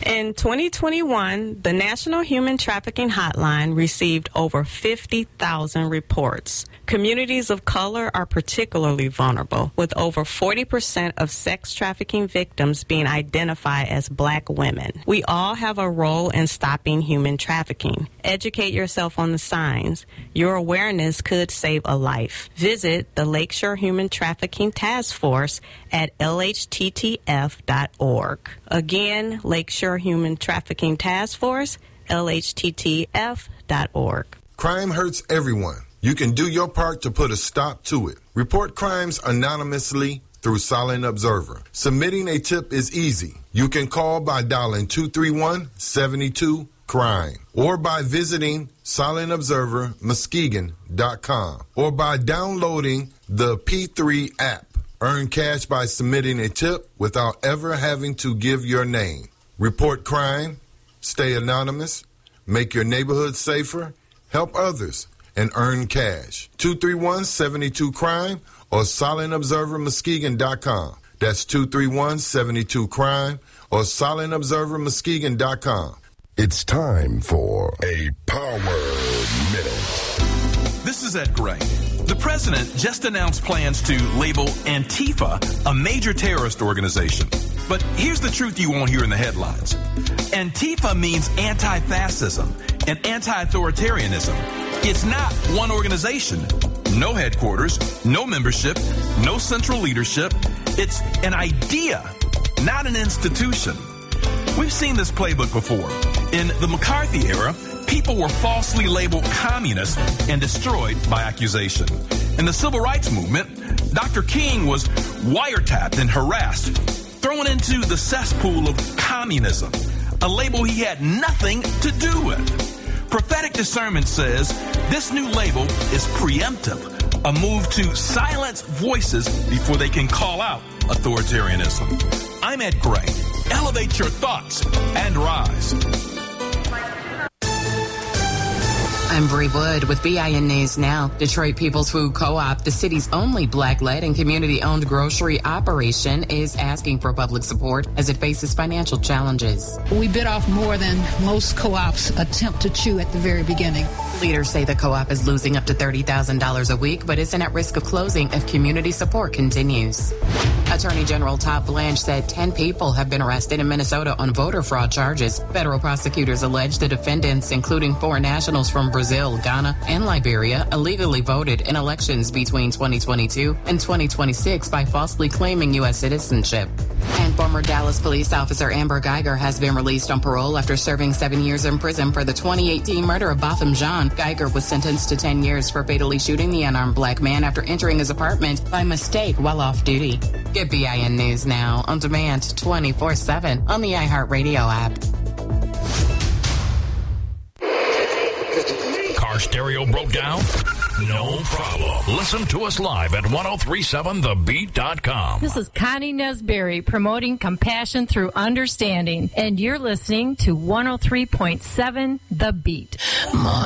In 2021, the National Human Trafficking Hotline received over 50,000 reports. Communities of color are particularly vulnerable, with over 40% of sex trafficking victims being identified as Black women. We all have a role in stopping human trafficking. Educate yourself on the signs. Your awareness could save a life. Visit the Lakeshore Human Trafficking Task Force at lhttf.org. Again, Lakeshore Human Trafficking Task Force, lhttf.org. Crime hurts everyone. You can do your part to put a stop to it. Report crimes anonymously through Silent Observer. Submitting a tip is easy. You can call by dialing 231-72-CRIME or by visiting silentobservermuskegon.com or by downloading the P3 app. Earn cash by submitting a tip without ever having to give your name. Report crime, stay anonymous, make your neighborhood safer, help others, and earn cash. 231-72-CRIME or silentobservermuskegon.com. That's 231-72-CRIME or silentobservermuskegon.com. It's time for a Power Minute. This is Ed Gray. The president just announced plans to label Antifa a major terrorist organization. But here's the truth you won't hear in the headlines. Antifa means anti-fascism and anti-authoritarianism. It's not one organization, no headquarters, no membership, no central leadership. It's an idea, not an institution. We've seen this playbook before. In the McCarthy era, people were falsely labeled communists and destroyed by accusation. In the civil rights movement, Dr. King was wiretapped and harassed, thrown into the cesspool of communism, a label he had nothing to do with. Prophetic discernment says this new label is preemptive, a move to silence voices before they can call out authoritarianism. I'm Ed Gray. Elevate your thoughts and rise. I'm Bree Wood with BIN News Now. Detroit People's Food Co-op, the city's only Black-led and community-owned grocery operation, is asking for public support as it faces financial challenges. We bit off more than most co-ops attempt to chew at the very beginning. Leaders say the co-op is losing up to $30,000 a week, but isn't at risk of closing if community support continues. Attorney General Todd Blanche said 10 people have been arrested in Minnesota on voter fraud charges. Federal prosecutors allege the defendants, including 4 nationals from Brazil, Ghana, and Liberia, illegally voted in elections between 2022 and 2026 by falsely claiming U.S. citizenship. And former Dallas police officer Amber Geiger has been released on parole after serving 7 years in prison for the 2018 murder of Botham Jean. Geiger was sentenced to 10 years for fatally shooting the unarmed Black man after entering his apartment by mistake while off duty. Get BIN News Now on demand 24/7 on the iHeartRadio app. Car stereo broke down? No problem. Listen to us live at 1037thebeat.com. This is Connie Nesberry promoting compassion through understanding, and you're listening to 103.7 The Beat.